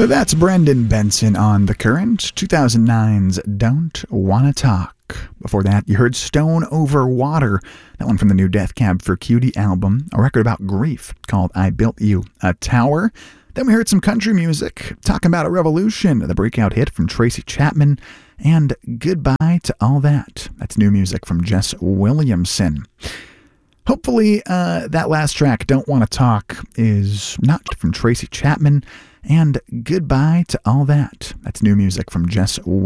That's Brendan Benson on The Current, 2009's Don't Wanna Talk. Before that, you heard Stone Over Water, that one from the new Death Cab for Cutie album, a record about grief called I Built You a Tower. Then we heard some country music, Talking About a Revolution, the breakout hit from Tracy Chapman, and Goodbye to All That. That's new music from Jess Williamson. Hopefully, that last track, Don't Wanna Talk, is not from Tracy Chapman, and Goodbye to All That. That's new music from Jess